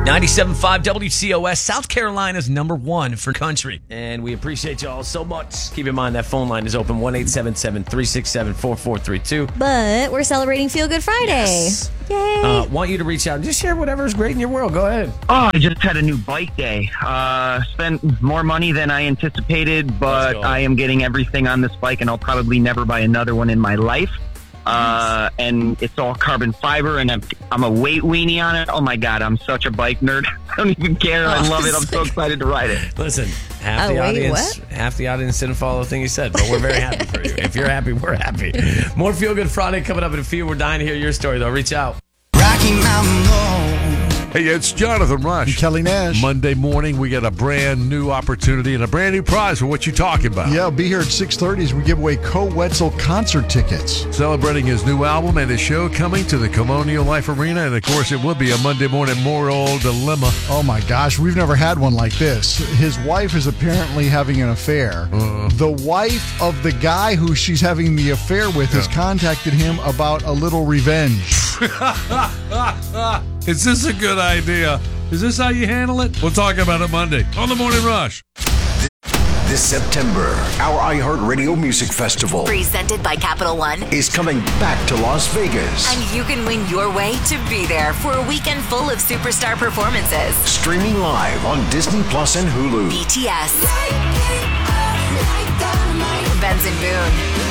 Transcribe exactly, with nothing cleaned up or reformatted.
ninety-seven point five W C O S, South Carolina's number one for country. And we appreciate you all so much. Keep in mind that phone line is open, one eight seven seven, three six seven, four four three two. But we're celebrating Feel Good Friday. Yes. Yay. Uh, want you to reach out and just share whatever is great in your world. Go ahead. Oh, I just had a new bike day. Uh, spent more money than I anticipated, but I am getting everything on this bike, and I'll probably never buy another one in my life. Uh, and it's all carbon fiber, and I'm, I'm a weight weenie on it. Oh my God, I'm such a bike nerd. I don't even care. I love it. I'm so excited to ride it. Listen, half Oh, the wait, audience, what? half the audience didn't follow the thing you said, but we're very happy for you. If you're happy, we're happy. More Feel Good Friday coming up in a few. We're dying to hear your story, though. Reach out. Rocky Mountain Road. Hey, it's Jonathan Rush. And Kelly Nash. Monday morning, we got a brand new opportunity and a brand new prize for what you talking about. Yeah, I'll be here at six thirty as we give away Co Wetzel concert tickets. Celebrating his new album and his show coming to the Colonial Life Arena. And, of course, it will be a Monday morning moral dilemma. Oh, my gosh, we've never had one like this. His wife is apparently having an affair. Uh, the wife of the guy who she's having the affair with has contacted him about a little revenge. Is this a good idea? Is this how you handle it? We'll talk about it Monday on the Morning Rush. This September, our iHeartRadio Music Festival presented by Capital One is coming back to Las Vegas. And you can win your way to be there for a weekend full of superstar performances. Streaming live on Disney Plus and Hulu. B T S, Benson Boone,